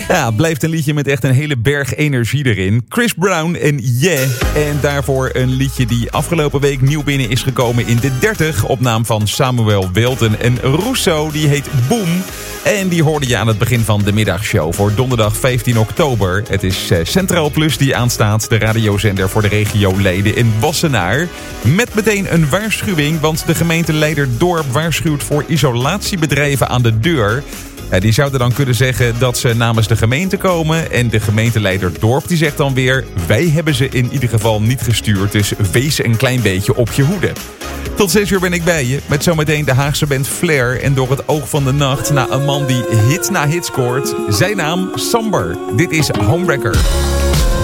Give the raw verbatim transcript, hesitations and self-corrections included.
Ja, blijft een liedje met echt een hele berg energie erin. Chris Brown en Yeah. En daarvoor een liedje die afgelopen week nieuw binnen is gekomen in de dertig. Op naam van Samuel Welton en Russo. Die heet Boom. En die hoorde je aan het begin van de middagshow voor donderdag vijftien oktober. Het is Centraal Plus die aanstaat. De radiozender voor de regioleden in Wassenaar. Met meteen een waarschuwing. Want de gemeente Leiderdorp waarschuwt voor isolatiebedrijven aan de deur. Ja, die zouden dan kunnen zeggen dat ze namens de gemeente komen. En de gemeente Leiderdorp die zegt dan weer: wij hebben ze in ieder geval niet gestuurd. Dus wees een klein beetje op je hoede. Tot zes uur ben ik bij je. Met zometeen de Haagse band Flair. En door het oog van de nacht naar een man die hit na hit scoort. Zijn naam Samber. Dit is Homewrecker.